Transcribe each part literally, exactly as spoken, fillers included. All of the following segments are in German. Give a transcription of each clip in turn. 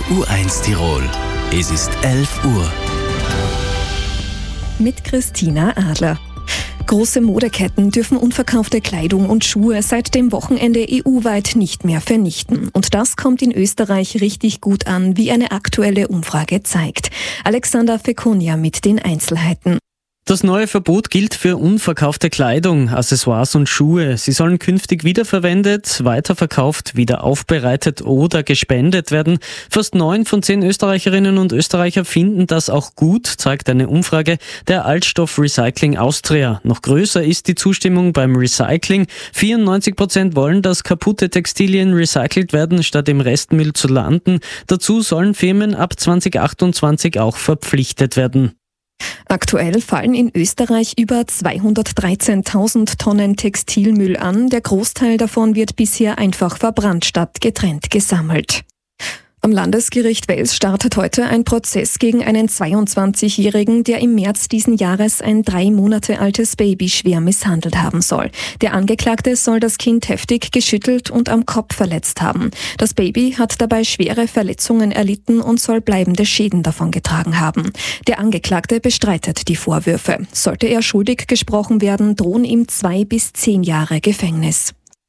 U eins Tirol. Es ist elf Uhr. Mit Christina Adler. Große Modeketten dürfen unverkaufte Kleidung und Schuhe seit dem Wochenende E U-weit nicht mehr vernichten. Und das kommt in Österreich richtig gut an, wie eine aktuelle Umfrage zeigt. Alexander Fekonia mit den Einzelheiten. Das neue Verbot gilt für unverkaufte Kleidung, Accessoires und Schuhe. Sie sollen künftig wiederverwendet, weiterverkauft, wieder aufbereitet oder gespendet werden. Fast neun von zehn Österreicherinnen und Österreicher finden das auch gut, zeigt eine Umfrage der Altstoff Recycling Austria. Noch größer ist die Zustimmung beim Recycling. vierundneunzig Prozent wollen, dass kaputte Textilien recycelt werden, statt im Restmüll zu landen. Dazu sollen Firmen ab zwanzig achtundzwanzig auch verpflichtet werden. Aktuell fallen in Österreich über zweihundertdreizehntausend Tonnen Textilmüll an. Der Großteil davon wird bisher einfach verbrannt statt getrennt gesammelt. Am Landesgericht Wels startet heute ein Prozess gegen einen zweiundzwanzigjährigen, der im März diesen Jahres ein drei Monate altes Baby schwer misshandelt haben soll. Der Angeklagte soll das Kind heftig geschüttelt und am Kopf verletzt haben. Das Baby hat dabei schwere Verletzungen erlitten und soll bleibende Schäden davongetragen haben. Der Angeklagte bestreitet die Vorwürfe. Sollte er schuldig gesprochen werden, drohen ihm zwei bis zehn Jahre Gefängnis.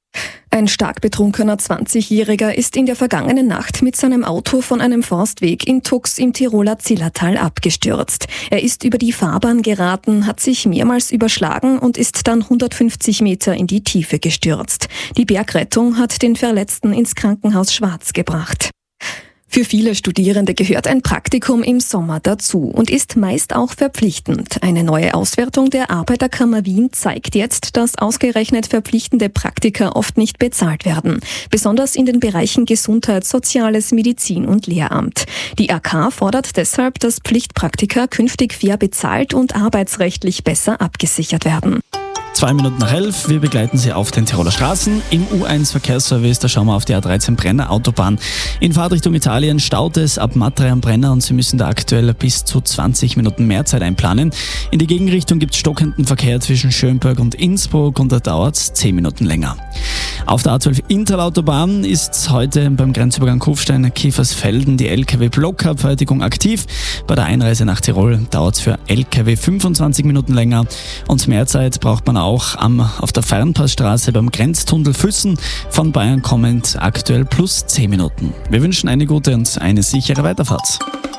Ein stark betrunkener zwanzigjähriger ist in der vergangenen Nacht mit seinem Auto von einem Forstweg in Tux im Tiroler Zillertal abgestürzt. Er ist über die Fahrbahn geraten, hat sich mehrmals überschlagen und ist dann hundertfünfzig Meter in die Tiefe gestürzt. Die Bergrettung hat den Verletzten ins Krankenhaus Schwarz gebracht. Für viele Studierende gehört ein Praktikum im Sommer dazu und ist meist auch verpflichtend. Eine neue Auswertung der Arbeiterkammer Wien zeigt jetzt, dass ausgerechnet verpflichtende Praktika oft nicht bezahlt werden. Besonders in den Bereichen Gesundheit, Soziales, Medizin und Lehramt. Die A K fordert deshalb, dass Pflichtpraktika künftig fair bezahlt und arbeitsrechtlich besser abgesichert werden. Zwei Minuten nach elf, wir begleiten Sie auf den Tiroler Straßen. Im U eins Verkehrsservice, da schauen wir auf die A dreizehn Brenner Autobahn. In Fahrtrichtung Italien staut es ab Matre am Brenner und Sie müssen da aktuell bis zu zwanzig Minuten mehr Zeit einplanen. In die Gegenrichtung gibt es stockenden Verkehr zwischen Schönberg und Innsbruck und da dauert es zehn Minuten länger. Auf der A zwölf Interlautobahn ist heute beim Grenzübergang Kufstein-Kiefersfelden die L K W-Blockabfertigung aktiv. Bei der Einreise nach Tirol dauert es für L K W fünfundzwanzig Minuten länger und mehr Zeit braucht man auch am, auf der Fernpassstraße beim Grenztunnel Füssen von Bayern kommend aktuell plus zehn Minuten. Wir wünschen eine gute und eine sichere Weiterfahrt.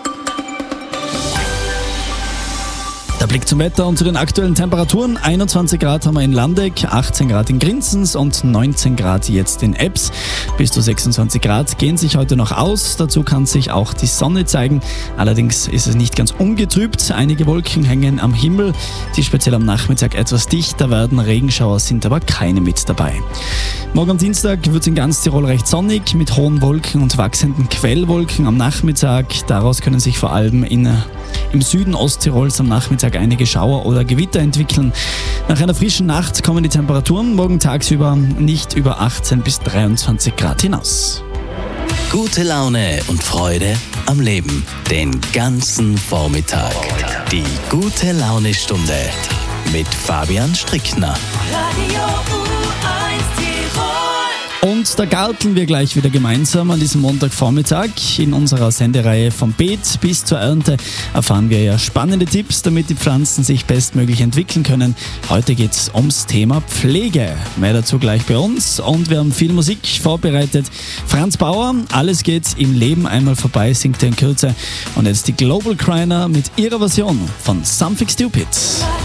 Der Blick zum Wetter und zu den aktuellen Temperaturen. einundzwanzig Grad haben wir in Landeck, achtzehn Grad in Grinzens und neunzehn Grad jetzt in Ebbs. Bis zu sechsundzwanzig Grad gehen sich heute noch aus. Dazu kann sich auch die Sonne zeigen. Allerdings ist es nicht ganz ungetrübt. Einige Wolken hängen am Himmel, die speziell am Nachmittag etwas dichter werden. Regenschauer sind aber keine mit dabei. Morgen am Dienstag wird es in ganz Tirol recht sonnig mit hohen Wolken und wachsenden Quellwolken am Nachmittag. Daraus können sich vor allem in, im Süden Osttirols am Nachmittag einige Schauer oder Gewitter entwickeln. Nach einer frischen Nacht kommen die Temperaturen morgen tagsüber nicht über achtzehn bis dreiundzwanzig Grad hinaus. Gute Laune und Freude am Leben. Den ganzen Vormittag. Die gute Laune-Stunde mit Fabian Strickner. Und da garteln wir gleich wieder gemeinsam an diesem Montagvormittag. In unserer Sendereihe vom Beet bis zur Ernte erfahren wir ja spannende Tipps, damit die Pflanzen sich bestmöglich entwickeln können. Heute geht es ums Thema Pflege. Mehr dazu gleich bei uns und wir haben viel Musik vorbereitet. Franz Bauer, Alles geht im Leben einmal vorbei, singt er in Kürze. Und jetzt die Global Criner mit ihrer Version von Something Stupid.